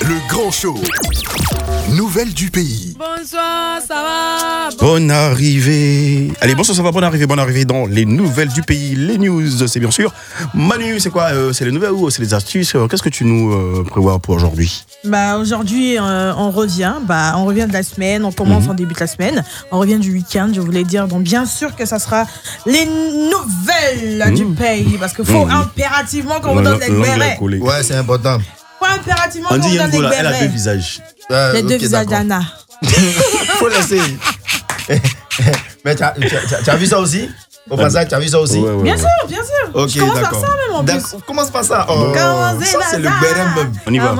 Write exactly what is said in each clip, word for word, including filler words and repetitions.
Le Grand Show. Nouvelles du pays. Bonsoir, ça va? Bonne arrivée. Allez, bonsoir, ça va, bonne arrivée, bonne arrivée dans les nouvelles du pays. Les news, c'est bien sûr. Manu, c'est quoi euh, C'est les nouvelles ou c'est les astuces? Qu'est-ce que tu nous euh, prévois pour aujourd'hui? Bah, aujourd'hui, euh, on revient. Bah, on revient de la semaine. On commence, mm-hmm. on débute la semaine. On revient du week-end, je voulais dire. Donc, bien sûr que ça sera les nouvelles mmh. du pays. Parce qu'il faut mmh. impérativement qu'on vous donne les bérets. Ouais, c'est important. Faut impérativement on qu'on vous donne les bérets. Elle a deux visages. Euh, les deux okay, visages d'Anna. Faut laisser. Mais tu as, as, as vu ça aussi? Au passage, tu as vu ça aussi? Ouais, ouais, bien ouais. sûr, bien sûr. Okay, je commence d'accord. par ça même en plus. On commence par ça. Oh, Commencez ça, c'est le béret même. On y va.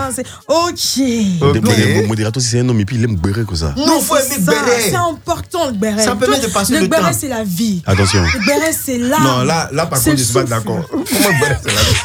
Ok. okay. Modérateur, c'est un homme et puis il aime béret comme ça. Non, il faut aimer le béret. C'est important le béret. Ça permet de passer le, le temps. Le béret, c'est la vie. Attention. Le béret, c'est l'âme. Non, là, là par contre, je ne suis pas d'accord. Comment le béret, c'est la vie?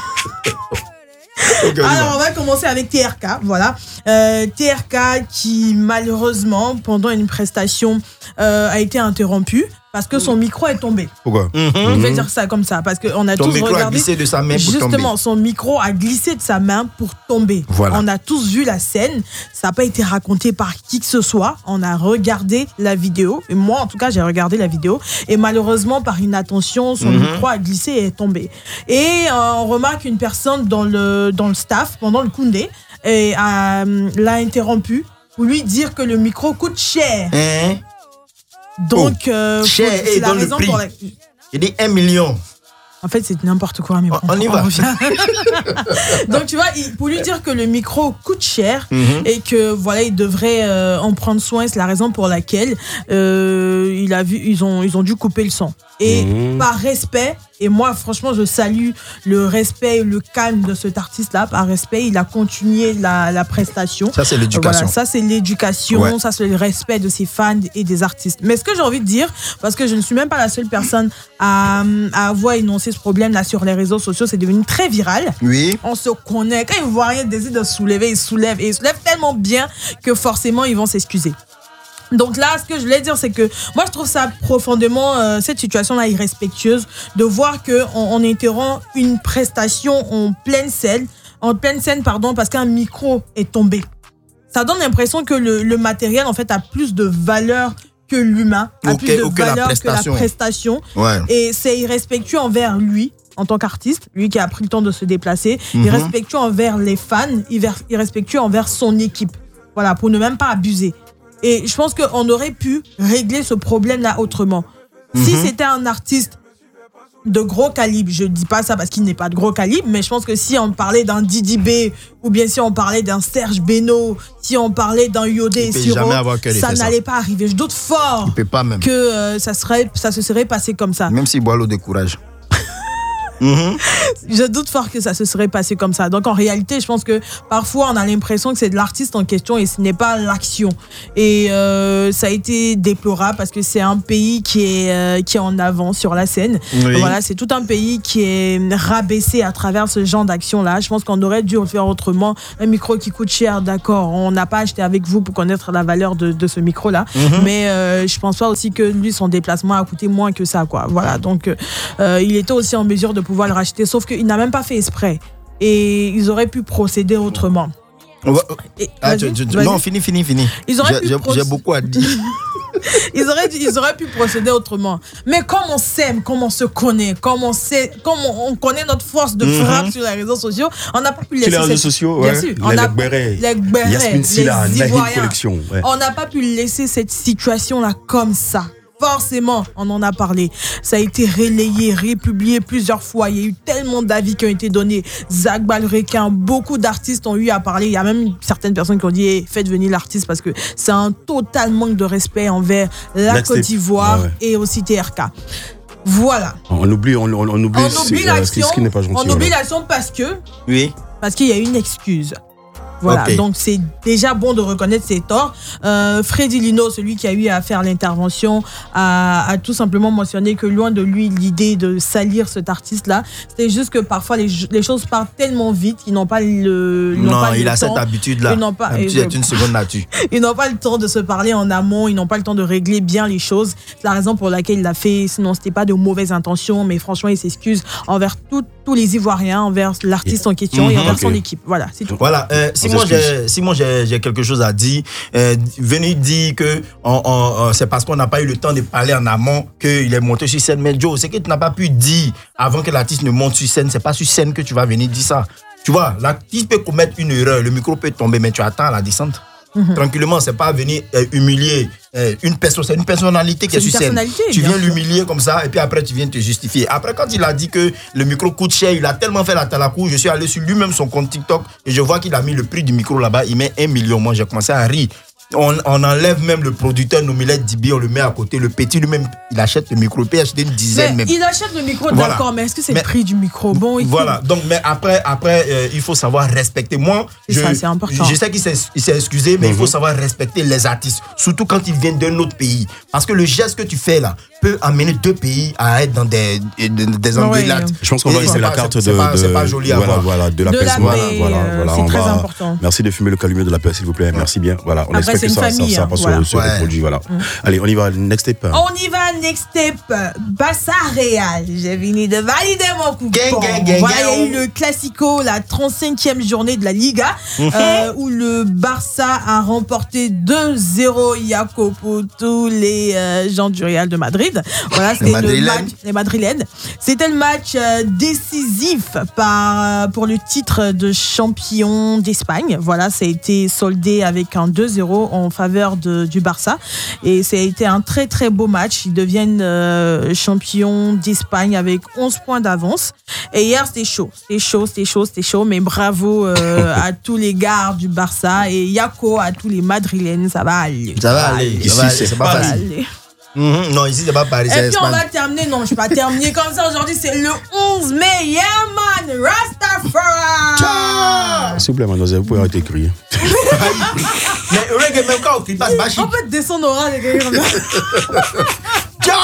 Okay, on Alors, on va commencer avec T R K. Voilà. Euh, T R K qui, malheureusement, pendant une prestation, euh, a été interrompu parce que son micro est tombé. Pourquoi? Mm-hmm. On va dire ça comme ça. Parce qu'on a Ton tous micro regardé. a glissé de sa main pour tomber. Justement, son micro a glissé de sa main pour tomber. Voilà. On a tous vu la scène. Ça n'a pas été raconté par qui que ce soit. On a regardé la vidéo. Et moi, en tout cas, j'ai regardé la vidéo. Et malheureusement, par inattention, son mm-hmm. micro a glissé et est tombé. Et euh, on remarque une personne dans le, dans le staff, pendant le Koundé, et, euh, l'a interrompu pour lui dire que le micro coûte cher. Hein? Donc, oh, euh, cher faut, et c'est la dans raison le prix. pour la... Il dit un million. En fait, c'est n'importe quoi, mais bon, on, on y va. Donc, tu vois, il, pour lui dire que le micro coûte cher mm-hmm. et que voilà, il devrait euh, en prendre soin, c'est la raison pour laquelle euh, il a vu, ils ont, ils ont dû couper le son. Et mmh. par respect, et moi franchement je salue le respect et le calme de cet artiste-là, par respect, il a continué la, la prestation. Ça c'est l'éducation. Voilà, ça c'est l'éducation, ouais. Ça c'est le respect de ses fans et des artistes. Mais ce que j'ai envie de dire, parce que je ne suis même pas la seule personne à, à avoir énoncé ce problème-là sur les réseaux sociaux, c'est devenu très viral. Oui. On se connaît, quand ils voient rien, ils décident de soulever, ils soulèvent, et ils soulèvent tellement bien que forcément ils vont s'excuser. Donc là, ce que je voulais dire, c'est que moi, je trouve ça profondément, euh, cette situation-là, irrespectueuse, de voir qu'on on interrompt une prestation en pleine scène, en pleine scène, pardon, parce qu'un micro est tombé. Ça donne l'impression que le, le matériel, en fait, a plus de valeur que l'humain, a okay, plus de okay, valeur la que la prestation. Ouais. Et c'est irrespectueux envers lui, en tant qu'artiste, lui qui a pris le temps de se déplacer, mm-hmm. irrespectueux envers les fans, irrespectueux envers son équipe. Voilà, pour ne même pas abuser. Et je pense qu'on aurait pu régler ce problème-là autrement. Mm-hmm. Si c'était un artiste de gros calibre, je ne dis pas ça parce qu'il n'est pas de gros calibre, mais je pense que si on parlait d'un Didi B, ou bien si on parlait d'un Serge Beno, si on parlait d'un Yodé et Siro, ça n'allait pas arriver. Je doute fort pas même. que euh, ça, serait, ça se serait passé comme ça. Même si Boileau décourage. Mmh. Je doute fort que ça se serait passé comme ça. Donc en réalité, je pense que parfois on a l'impression que c'est de l'artiste en question et ce n'est pas l'action. Et euh, ça a été déplorable parce que c'est un pays qui est euh, qui est en avant sur la scène. Oui. Voilà, c'est tout un pays qui est rabaissé à travers ce genre d'action-là. Je pense qu'on aurait dû le faire autrement. Un micro qui coûte cher, d'accord. On n'a pas acheté avec vous pour connaître la valeur de, de ce micro-là. Mmh. Mais euh, je pense pas aussi que lui, son déplacement a coûté moins que ça, quoi. Voilà. Donc euh, il était aussi en mesure de pouvoir le racheter, sauf qu'il n'a même pas fait exprès et ils auraient pu procéder autrement. Et, ah, tu, tu, non, fini, fini, fini. Ils auraient j'ai, pu proc... j'ai beaucoup à dire. ils, auraient, ils auraient pu procéder autrement. Mais comme on s'aime, comme on se connaît, comme on sait, comme on, on connaît notre force de frappe mm-hmm. sur les réseaux sociaux, on n'a pas pu laisser. Sur les réseaux cette... sociaux, bien ouais. sûr, Les, on a... les bérets, les bérets, Yasmine Silla, les Ivoiriens. Collection. Ouais. On n'a pas pu laisser cette situation-là comme ça. Forcément, on en a parlé. Ça a été relayé, republié plusieurs fois. Il y a eu tellement d'avis qui ont été donnés. Zach Balrequin, beaucoup d'artistes ont eu à parler. Il y a même certaines personnes qui ont dit hey, faites venir l'artiste parce que c'est un total manque de respect envers la Next Côte d'Ivoire ouais, ouais. et aussi T R K. Voilà. On oublie, on, on, on oublie, on oublie l'action. Ce qui n'est pas gentil, on oublie voilà. l'action parce que. Oui. Parce qu'il y a une excuse. Voilà, okay. Donc c'est déjà bon de reconnaître ses torts. Euh, Freddy Lino, celui qui a eu à faire l'intervention, a, a tout simplement mentionné que loin de lui l'idée de salir cet artiste-là, c'était juste que parfois les, les choses partent tellement vite qu'ils n'ont pas le, ils non, n'ont pas il le a temps. Cette habitude-là. Ils n'ont pas, l'habitude est une seconde nature. Ils n'ont pas le temps de se parler en amont, ils n'ont pas le temps de régler bien les choses. C'est la raison pour laquelle il l'a fait. Sinon, c'était pas de mauvaises intentions, mais franchement, il s'excuse envers tout, tous les Ivoiriens, envers l'artiste en question mmh, et envers okay. son équipe. Voilà, c'est tout. Voilà. Euh, si moi j'ai, si moi j'ai, j'ai quelque chose à dire, euh, venir dire que on, on, c'est parce qu'on n'a pas eu le temps de parler en amont qu'il est monté sur scène. Mais Joe, c'est que tu n'as pas pu dire avant que l'artiste ne monte sur scène. C'est pas sur scène que tu vas venir dire ça. Tu vois, l'artiste peut commettre une erreur, le micro peut tomber, mais tu attends la descente. Mm-hmm. Tranquillement, c'est pas venir euh, humilier euh, une personne, c'est une personnalité qui est, est sur scène. Tu viens l'humilier comme ça et puis après tu viens te justifier. Après, quand il a dit que le micro coûte cher, il a tellement fait la talakou, je suis allé sur lui-même son compte TikTok et je vois qu'il a mis le prix du micro là-bas, il met un million. Moi, j'ai commencé à rire. On, on enlève même le producteur Nomilette Dibi, on le met à côté. Le petit lui-même, il achète le micro, il peut acheter une dizaine mais même. Il achète le micro, voilà. D'accord, mais est-ce que c'est mais, le prix du micro? Bon, il voilà, donc, mais après, après euh, il faut savoir respecter. Moi, je, ça, c'est important. je sais qu'il s'est, il s'est excusé, mais mm-hmm. il faut savoir respecter les artistes, surtout quand ils viennent d'un autre pays. Parce que le geste que tu fais là peut amener deux pays à être dans des, des engueulades. Je pense qu'on va laisser la carte c'est, de, c'est, pas, de, c'est pas joli à voilà, voir. voilà, de l'apaisement. Voilà, voilà, euh, voilà, c'est on très va, important. Merci de fumer le calumet de la paix, s'il vous plaît. Merci bien. Voilà, on Après, espère que ça, famille, ça, ça, hein, ça voilà. se reproduit. Voilà. Mmh. Allez, on y va. Next step. On y va, next step. Barça Real. J'ai fini de valider mon coup. Gang, gang, gang, voilà, gang. il y a eu le Classico, la trente-cinquième journée de la Liga, mmh. euh, où le Barça a remporté deux zéro. Yako pour tous les euh, gens du Real de Madrid. Voilà, c'était le match. Les Madrilènes. C'était le match euh, décisif par, pour le titre de champion d'Espagne. Voilà, ça a été soldé avec un deux zéro en faveur de, du Barça. Et ça a été un très très beau match. Ils deviennent euh, champions d'Espagne avec onze points d'avance. Et hier, c'était chaud. C'était chaud, c'était chaud, c'était chaud. Mais bravo euh, à tous les gars du Barça et Yako à tous les Madrilènes. Ça va aller. Ça va aller. Ici, ça va c'est, c'est pas facile. Mmh, non, ici, c'est pas Paris, c'est Et puis, Espagne. on va terminer. Non, je vais pas terminer comme ça. Aujourd'hui, c'est le onze mai. Yeah, man. Rastafari. S'il vous plaît, mademoiselle, vous pouvez arrêter de crier. Mais reggae, même quand on crie pas, c'est pas chic. On peut descendre au ras des gars comme ça.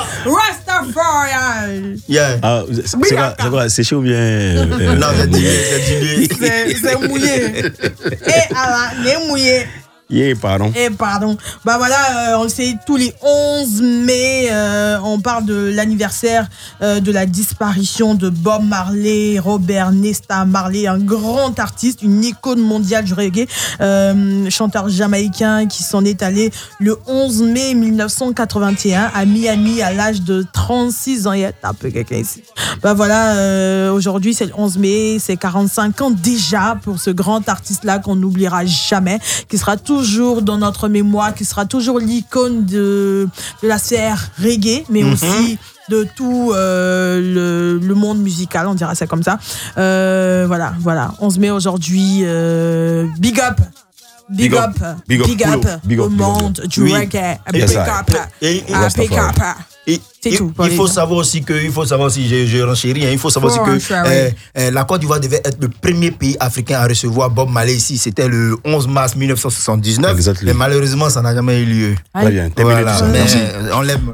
Rastafari. Yeah. Ah, c'est, c'est, quoi, c'est quoi? C'est chaud ou bien euh, Non, c'est dilué, c'est dilué. C'est, c'est mouillé. Et à la, les mouillé. Yeah, pardon. Et pardon. Bah voilà, euh, on le sait, tous les onze mai, euh, on parle de l'anniversaire euh, de la disparition de Bob Marley, Robert Nesta Marley, un grand artiste, une icône mondiale du reggae, euh, chanteur jamaïcain qui s'en est allé le onze mai mille neuf cent quatre-vingt-un à Miami à l'âge de trente-six ans. Il y a un peu quelqu'un ici. Bah voilà, euh, aujourd'hui c'est le onze mai, c'est quarante-cinq ans déjà pour ce grand artiste-là qu'on n'oubliera jamais, qui sera toujours toujours dans notre mémoire, qui sera toujours l'icône de, de la sphère reggae, mais mm-hmm. aussi de tout euh, le, le monde musical, on dira ça comme ça. Euh, voilà, voilà. onze mai aujourd'hui. Euh, big up! Big, big up, big up, big up, big up au monde du oui. reggae. Big yes, up, et, et, big up. Et, c'est il, tout. Il faut savoir aussi que, il faut savoir si je, je renchéris, hein, il faut savoir oh, aussi que euh, euh, la Côte d'Ivoire devait être le premier pays africain à recevoir Bob Marley ici. C'était le onze mars mille neuf cent soixante-dix-neuf. Exactement. Mais malheureusement, ça n'a jamais eu lieu. Très bien. Voilà, mais euh, on l'aime.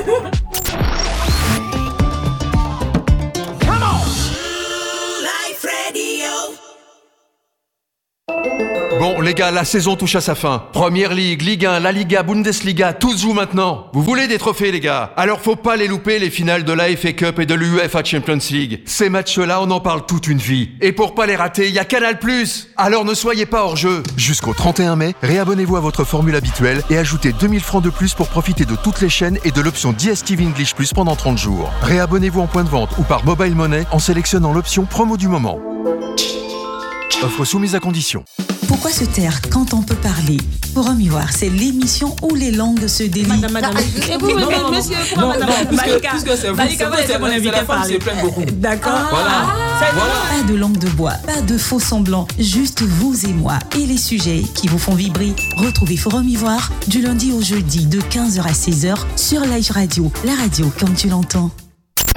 Bon les gars, la saison touche à sa fin. Première Ligue, Ligue un, La Liga, Bundesliga, tous jouent maintenant. Vous voulez des trophées les gars? Alors faut pas les louper, les finales de la F A Cup et de l'UEFA Champions League. Ces matchs-là, on en parle toute une vie. Et pour pas les rater, il y a Canal plus. Alors ne soyez pas hors jeu. Jusqu'au trente et un mai, réabonnez-vous à votre formule habituelle et ajoutez deux mille francs de plus pour profiter de toutes les chaînes et de l'option D S T V English Plus pendant trente jours. Réabonnez-vous en point de vente ou par mobile money en sélectionnant l'option promo du moment. Offre soumise à condition. Pourquoi se taire quand on peut parler? Forum Ivoire, c'est l'émission où les langues se délient. Madame, madame, et vous, non, non, monsieur, non, non, non, puisque, puisque c'est vous, Malika, c'est, c'est, mon invité la femme se plaint beaucoup. D'accord. Ah, voilà. voilà. Pas de langue de bois, pas de faux semblants, juste vous et moi et les sujets qui vous font vibrer. Retrouvez Forum Ivoire du lundi au jeudi de quinze heures à seize heures sur Live Radio, la radio comme tu l'entends.